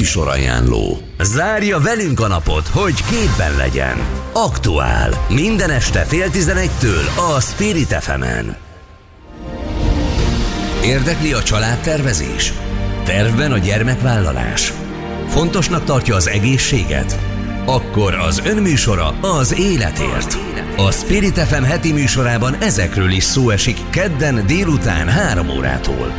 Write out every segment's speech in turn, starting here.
Műsorajánló. Zárja velünk a napot, hogy képben legyen. Aktuál. Minden este 10:30-től a Spirit FM-en. Érdekli a családtervezés? Tervben a gyermekvállalás? Fontosnak tartja az egészséget? Akkor az önműsora az életért. A Spirit FM heti műsorában ezekről is szó esik kedden délután 3 órától.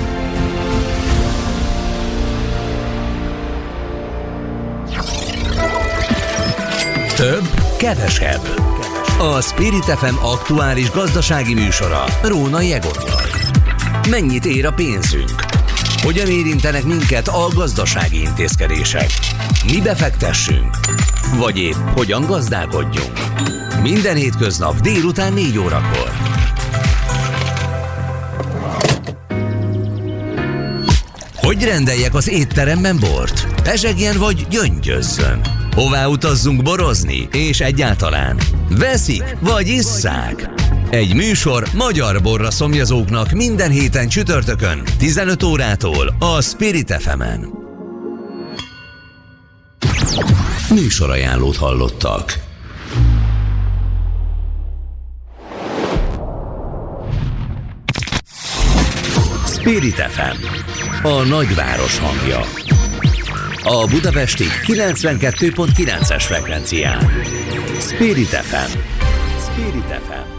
Több, kevesebb. A Spirit FM aktuális gazdasági műsora Rónai Egottal. Mennyit ér a pénzünk? Hogyan érintenek minket a gazdasági intézkedések? Mibe fektessünk? Vagy épp hogyan gazdálkodjunk? Minden hétköznap délután 4 órakor. Hogy rendeljek az étteremben bort? Pezsegjen vagy gyöngyözzön? Hová utazzunk borozni? És egyáltalán veszik vagy isszák? Egy műsor magyar borra szomjazóknak minden héten csütörtökön 15 órától a Spirit FM-en. Műsorajánlót hallottak. Spirit FM, a nagyváros hangja. A budapesti 92.9-es frekvencián. Spirit FM. Spirit FM.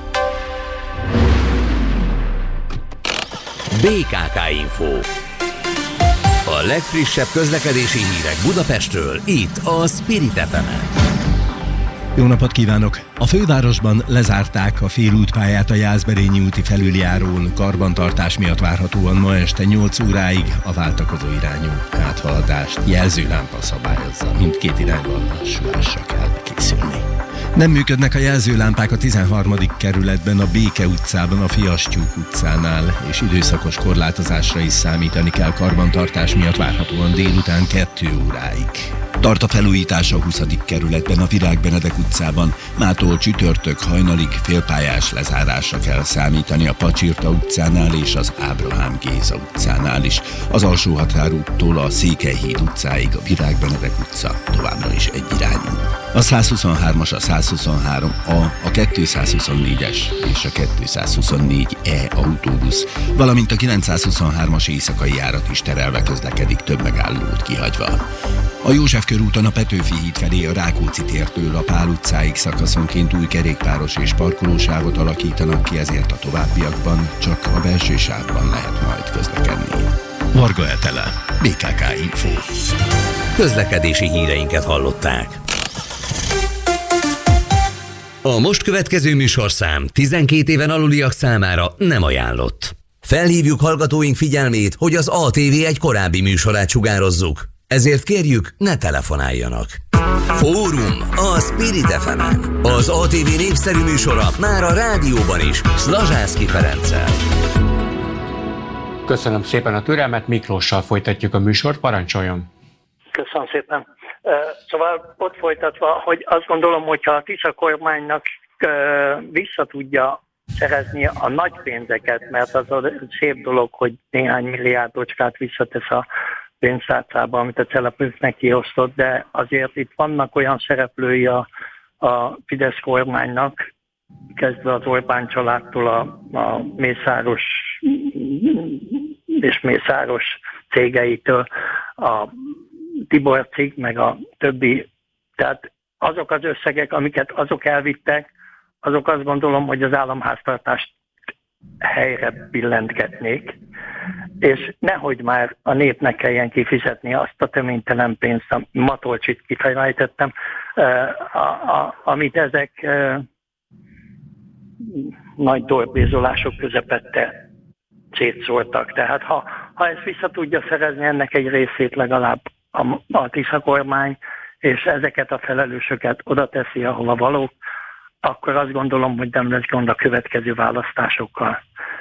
BKK Info. A legfrissebb közlekedési hírek Budapestről, itt a Spirit FM-en. Jó napot kívánok! A fővárosban lezárták a félútpályát a Jászberényi úti felüljárón, karbantartás miatt várhatóan ma este 8 óráig a váltakozó irányú áthaladást jelzőlámpa szabályozza. Mindkét irányban lassulásra kell készülni. Nem működnek a jelzőlámpák a 13. kerületben, a Béke utcában, a Fiastyúk utcánál, és időszakos korlátozásra is számítani kell karbantartás miatt várhatóan délután 2 óráig. Tart a felújítás a 20. kerületben, a Virág Benedek utcában, mától csütörtök hajnalig félpályás lezárásra kell számítani a Pacsirta utcánál és az Ábrahám Géza utcánál is. Az Alsó Határúttól a Székelyhíd utcáig a Virág Benedek utca továbbra is egyirányú. A 123-as, a 123A, a 224-es és a 224E autóbusz, valamint a 923-as éjszakai járat is terelve közlekedik, több megállót kihagyva. A József körúton a Petőfi híd felé a Rákóczi tértől a Pál utcáig szakaszonként új kerékpáros és parkolósávot alakítanak ki, ezért a továbbiakban csak a belső sávban lehet majd közlekedni. Varga Etele, BKK Info. Közlekedési híreinket hallották. A most következő műsorszám 12 éven aluliak számára nem ajánlott. Felhívjuk hallgatóink figyelmét, hogy az ATV egy korábbi műsorát sugározzuk. Ezért kérjük, ne telefonáljanak. Fórum a Spirit FM-en. Az ATV népszerű műsora már a rádióban is, Szlazsászky Ferenccel. Köszönöm szépen a türelmet, Miklóssal folytatjuk a műsort, parancsoljon. Köszönöm szépen. Szóval ott folytatva, hogy azt gondolom, hogyha a Tisza kormánynak vissza tudja szerezni a nagy pénzeket, mert az a szép dolog, hogy néhány milliárdocskát visszatesz a pénztárcába, amit a települőknek kiosztott, de azért itt vannak olyan szereplői a Fidesz kormánynak, kezdve az Orbán családtól a Mészáros és Mészáros cégeitől, a Tibor cég, meg a többi. Tehát azok az összegek, amiket azok elvittek, azok azt gondolom, hogy az államháztartást helyre billentgetnék, és nehogy már a népnek kelljen kifizetni azt a töménytelen pénzt, a Matolcsit kifejlejtettem, amit ezek nagy dorbézolások közepette szétszórtak. Tehát ha ezt vissza tudja szerezni, ennek egy részét legalább a Tisza kormány, és ezeket a felelősöket oda teszi, ahova valók, akkor azt gondolom, hogy nem lesz gond a következő választásokkal.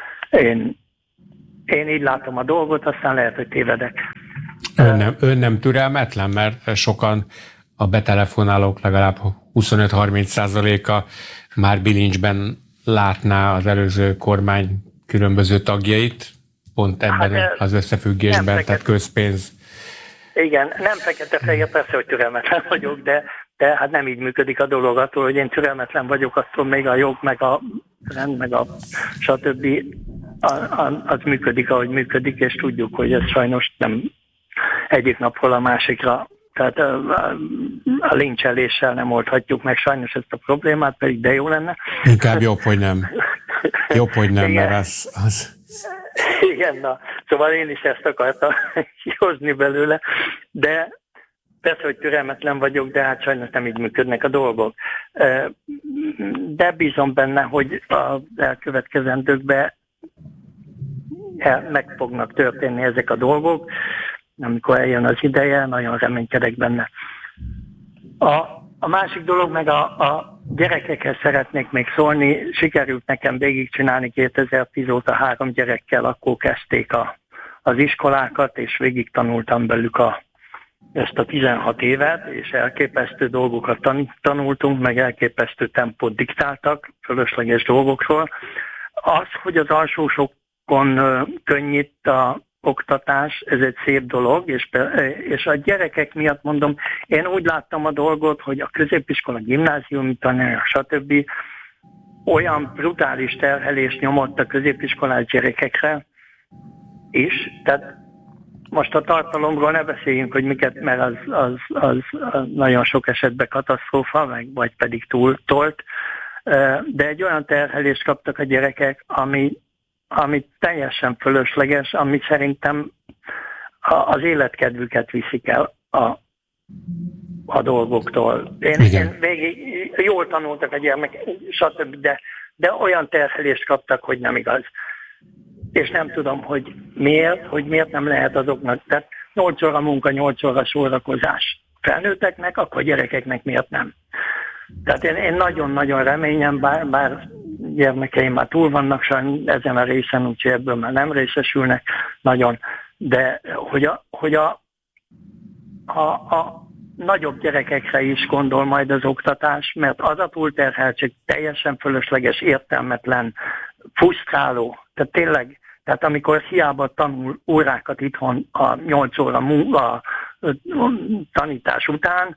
Én így látom a dolgot, aztán lehet, hogy tévedek. Ön nem türelmetlen, mert sokan a betelefonálók legalább 25-30%-a már bilincsben látná az előző kormány különböző tagjait, pont ebben az összefüggésben, tehát közpénz. Igen, nem fekete-fehér, persze, hogy türelmetlen vagyok, de hát nem így működik a dolog. Attól, hogy én türelmetlen vagyok, attól még a jog, meg a rend, meg a stb. Az működik, ahogy működik, és tudjuk, hogy ez sajnos nem egyik napról a másikra. Tehát a lincseléssel nem oldhatjuk meg sajnos ezt a problémát, pedig de jó lenne. Inkább jobb, hogy nem. Jobb, hogy nem, mert az... Igen, na, szóval én is ezt akartam kihozni belőle, de persze, hogy türelmetlen vagyok, de hát sajnos nem így működnek a dolgok. De bízom benne, hogy az elkövetkezendőkben meg fognak történni ezek a dolgok, amikor eljön az ideje, nagyon reménykedek benne. A másik dolog, meg a gyerekekhez szeretnék még szólni, sikerült nekem végigcsinálni 2010 óta 3 gyerekkel, akkor kezdték az iskolákat, és végig tanultam velük ezt a 16 évet, és elképesztő dolgokat tanultunk, meg elképesztő tempót diktáltak, fölösleges dolgokról. Az, hogy az alsósokon könnyít a oktatás, ez egy szép dolog, és a gyerekek miatt mondom, én úgy láttam a dolgot, hogy a középiskola, gimnáziumi tanárok, stb. Olyan brutális terhelést nyomott a középiskolás gyerekekre is, tehát most a tartalomról ne beszéljünk, hogy miket, mert az nagyon sok esetben katasztrófa, vagy pedig túltolt, de egy olyan terhelést kaptak a gyerekek, ami teljesen fölösleges, ami szerintem az életkedvüket viszik el a dolgoktól. Én végig jól tanultak a gyermekek, stb., de olyan terhelést kaptak, hogy nem igaz. És nem tudom, hogy miért nem lehet azoknak, tehát 8 óra munka, 8 óra szórakozás felnőtteknek, akkor gyerekeknek miért nem? Tehát én nagyon-nagyon reményem, bár gyermekeim már túl vannak sajnos ezen a részen, úgyhogy ebből már nem részesülnek nagyon, de hogy a nagyobb gyerekekre is gondol majd az oktatás, mert az a túlterheltség teljesen fölösleges, értelmetlen, frusztráló. Tehát tényleg, tehát amikor hiába tanul órákat itthon a 8 óra munka tanítás után,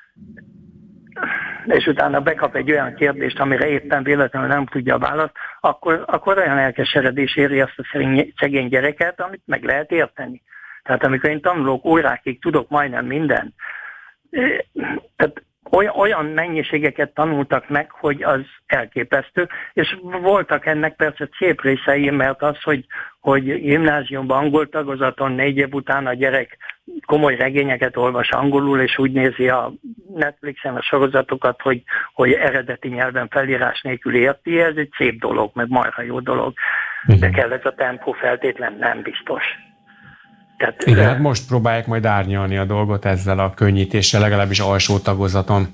és utána bekap egy olyan kérdést, amire éppen véletlenül nem tudja a választ, akkor olyan elkeseredés éri azt a szegény gyereket, amit meg lehet érteni. Tehát amikor én tanulok órákig, tudok majdnem mindent, tehát olyan mennyiségeket tanultak meg, hogy az elképesztő, és voltak ennek persze szép részei, mert az, hogy gimnáziumban angol tagozaton 4 év után a gyerek komoly regényeket olvas angolul, és úgy nézi a Netflixen a sorozatokat, hogy eredeti nyelven felírás nélkül érti, ez egy szép dolog, meg marha jó dolog. De kell ez a tempó feltétlen, nem biztos. Tehát, igen, hát most próbálják majd árnyalni a dolgot ezzel a könnyítéssel, legalábbis alsó tagozaton.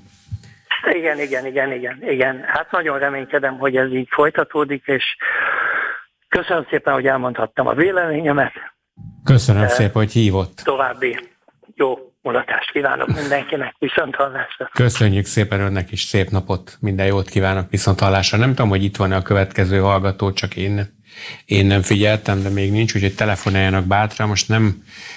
Igen. Hát nagyon reménykedem, hogy ez így folytatódik, és köszönöm szépen, hogy elmondhattam a véleményemet. Köszönöm szépen, hogy hívott. További jó mulatást kívánok mindenkinek, viszonthallásra. Köszönjük szépen önnek is, szép napot, minden jót kívánok, viszonthallásra. Nem tudom, hogy itt van-e a következő hallgató, csak én nem figyeltem, de még nincs, úgyhogy telefonáljanak bátran. Most nem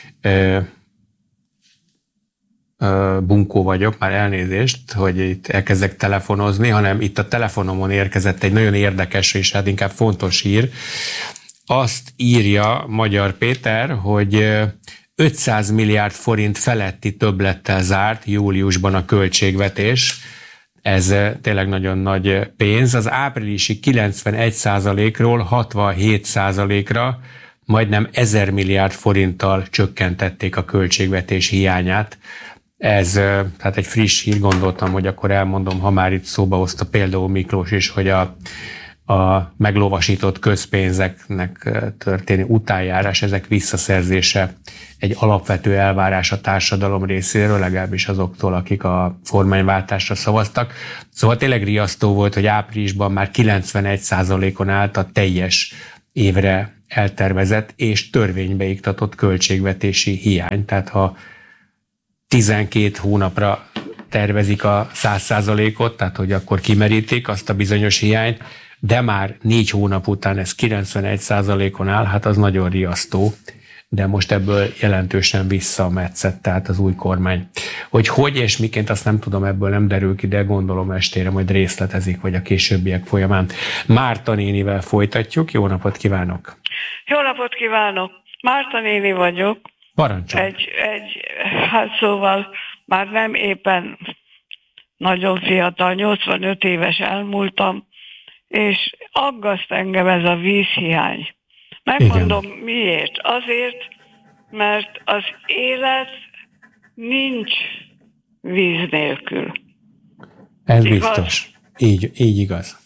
bunkó vagyok, már elnézést, hogy itt elkezdek telefonozni, hanem itt a telefonomon érkezett egy nagyon érdekes és hát inkább fontos hír. Azt írja Magyar Péter, hogy 500 milliárd forint feletti többlettel zárt júliusban a költségvetés. Ez tényleg nagyon nagy pénz. Az áprilisi 91%-ról 67%-ra majdnem 1000 milliárd forinttal csökkentették a költségvetés hiányát. Ez tehát egy friss hír, gondoltam, hogy akkor elmondom, ha már itt szóba hozta például Miklós is, hogy a meglovasított közpénzeknek történő utánjárás, ezek visszaszerzése egy alapvető elvárás a társadalom részéről, legalábbis azoktól, akik a kormányváltásra szavaztak. Szóval tényleg riasztó volt, hogy áprilisban már 91%-on állt a teljes évre eltervezett és törvénybe iktatott költségvetési hiány. Tehát ha 12 hónapra tervezik a 100%-ot, tehát hogy akkor kimerítik azt a bizonyos hiányt, de már 4 hónap után ez 91%-on áll, hát az nagyon riasztó. de most ebből jelentősen visszametszett, tehát az új kormány. Hogy és miként, azt nem tudom, ebből nem derül ki, de gondolom estére majd részletezik, vagy a későbbiek folyamán. Márta nénivel folytatjuk. Jó napot kívánok! Jó napot kívánok! Márta néni vagyok. Parancsolj! Hát szóval már nem éppen nagyon fiatal, 85 éves elmúltam, és aggaszt engem ez a vízhiány. Megmondom miért. Azért, mert az élet nincs víz nélkül. Ez igaz? Biztos. Így igaz.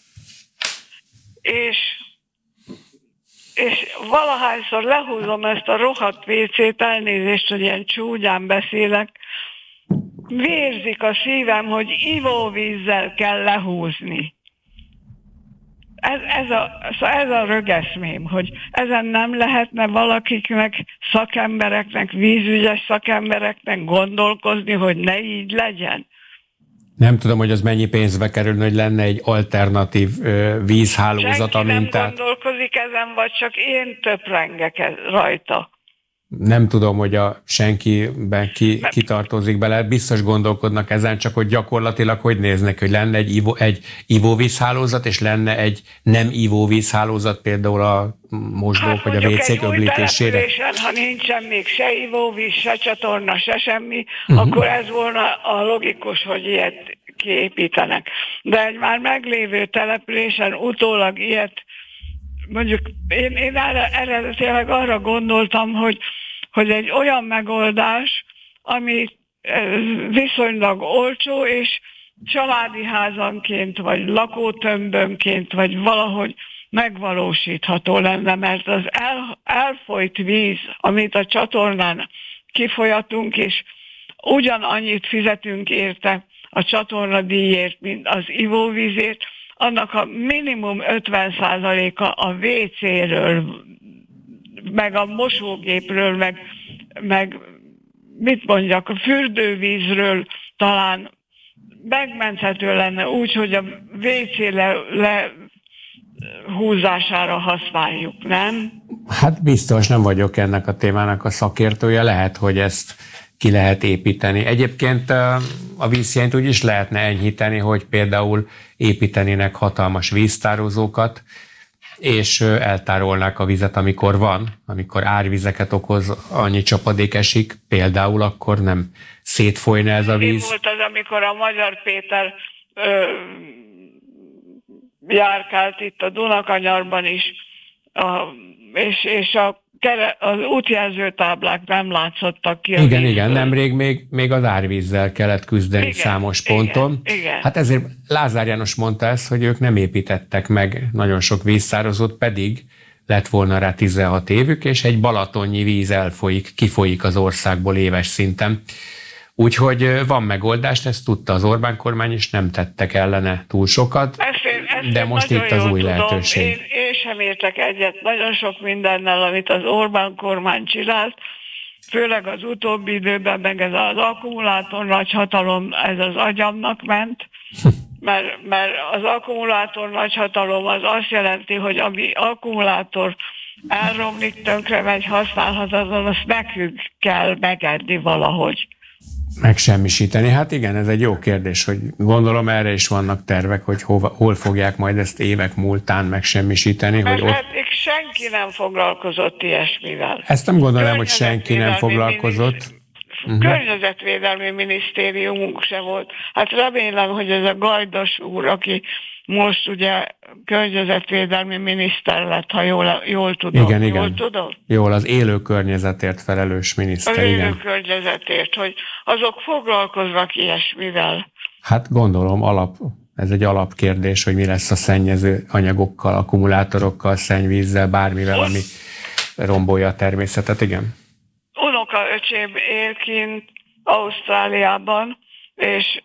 És valahányszor lehúzom ezt a rohadt WC-t, elnézést, hogy ilyen csúnyán beszélek, vérzik a szívem, hogy ivóvízzel kell lehúzni. Ez a rögeszmém, hogy ezen nem lehetne valakiknek, szakembereknek, vízügyes szakembereknek gondolkozni, hogy ne így legyen. Nem tudom, hogy az mennyi pénzbe kerülne, hogy lenne egy alternatív vízhálózat, senki nem gondolkozik ezen, vagy csak én töprengek rajta. Nem tudom, hogy a senkiben ki tartozik bele. Biztos gondolkodnak ezen, csak hogy gyakorlatilag hogy néznek, hogy lenne egy ivóvízhálózat, és lenne egy nem ivóvízhálózat, például a mosdók vagy a WC-k öblítésére. Ha nincsen még se ivóvíz, se csatorna, se semmi, akkor ez volna a logikus, hogy ilyet kiépítenek. De egy már meglévő településen utólag ilyet, mondjuk én eredetileg arra gondoltam, hogy egy olyan megoldás, ami viszonylag olcsó, és családi házanként, vagy lakótömbönként, vagy valahogy megvalósítható lenne, mert az elfolyt víz, amit a csatornán kifolyatunk, és ugyanannyit fizetünk érte a csatornadíjért, mint az ivóvízért, annak a minimum 50%-a a WC-ről, meg a mosógépről, meg mit mondjak, a fürdővízről talán megmenthető lenne úgy, hogy a WC lehúzására használjuk, nem? Hát biztos, nem vagyok ennek a témának a szakértője, lehet, hogy ezt ki lehet építeni. Egyébként a vízhiányt úgy is lehetne enyhíteni, hogy például építenének hatalmas víztározókat, és eltárolnák a vizet, amikor van, amikor árvizeket okoz, annyi csapadék esik, például akkor nem szétfolyna ez a víz. Mi volt az, amikor a Magyar Péter járkált itt a Dunakanyarban is, és az útjelzőtáblák nem látszottak ki. Igen, nemrég még az árvízzel kellett küzdeni számos ponton. Igen. Hát ezért Lázár János mondta ezt, hogy ők nem építettek meg nagyon sok vízszározót, pedig lett volna rá 16 évük, és egy balatonnyi víz kifolyik az országból éves szinten. Úgyhogy van megoldás, ezt tudta az Orbán kormány, és nem tettek ellene túl sokat, de most itt az új lehetőség. Én sem értek egyet nagyon sok mindennel, amit az Orbán kormány csinált, főleg az utóbbi időben, meg ez az akkumulátor nagyhatalom, ez az agyamnak ment, mert az akkumulátor nagyhatalom az azt jelenti, hogy ami akkumulátor elromlik, tönkre megy, használhatatlan, azt nekünk kell megedni valahogy. Megsemmisíteni. Hát igen, ez egy jó kérdés, hogy gondolom erre is vannak tervek, hogy hol fogják majd ezt évek múltán megsemmisíteni. Mert hogy ott... eddig senki nem foglalkozott ilyesmivel. Ezt nem gondolom, hogy senki nem foglalkozott. Környezetvédelmi minisztériumunk se volt. Hát remélem, hogy ez a Gajdos úr, aki most ugye környezetvédelmi miniszter lett, ha jól tudom. Igen. Jól tudom? Jól, az élő környezetért felelős miniszter, az igen. élő környezetért, hogy azok foglalkoznak ilyesmivel. Hát gondolom, ez egy alapkérdés, hogy mi lesz a szennyező anyagokkal, akkumulátorokkal, szennyvízzel, bármivel, ami rombolja a természetet, igen. Unokaöcsém él kint Ausztráliában, és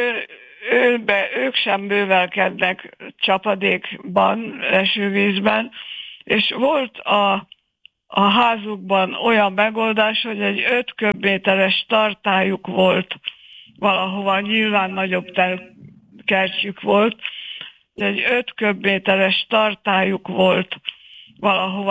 ők sem bővelkednek csapadékban, esővízben, és volt a házukban olyan megoldás, hogy egy 5 köbméteres tartályuk volt valahova, nyilván nagyobb kertjük volt, egy 5 köbméteres tartályuk volt valahova,